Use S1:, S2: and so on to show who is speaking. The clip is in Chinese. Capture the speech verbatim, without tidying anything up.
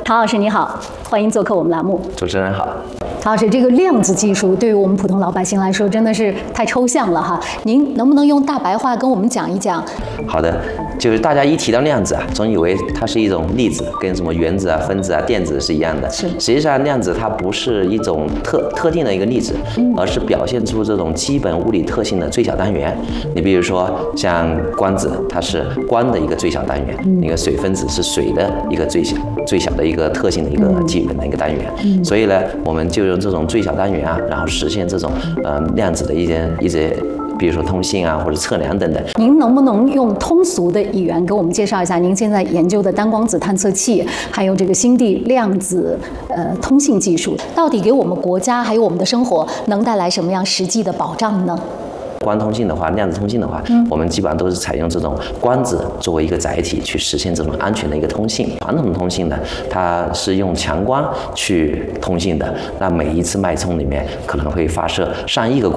S1: 唐老师你好，欢迎做客我们栏目。
S2: 主持人好。
S1: 唐老师，这个量子技术对于我们普通老百姓来说真的是太抽象了哈，您能不能用大白话跟我们讲一讲？
S2: 好的，就是大家一提到量子啊，总以为它是一种粒子，跟什么原子啊、分子啊、电子是一样的。
S1: 是，
S2: 实际上量子它不是一种特特定的一个粒子，嗯、而是表现出这种基本物理特性的最小单元。你比如说像光子，它是光的一个最小单元；那、嗯、个水分子是水的一个最小最小的一个特性的一个基本的一个单元。嗯、所以呢，我们就用这种最小单元啊，然后实现这种呃量子的一些一些。比如说通信啊，或者测量等等。
S1: 您能不能用通俗的语言给我们介绍一下您现在研究的单光子探测器，还有这个星地量子呃通信技术，到底给我们国家还有我们的生活能带来什么样实际的保障呢？
S2: 光通信的话，量子通信的话，嗯、我们基本上都是采用这种光子作为一个载体去实现这种安全的一个通信。传统的通信呢，它是用强光去通信的，那每一次脉冲里面可能会发射上亿个光。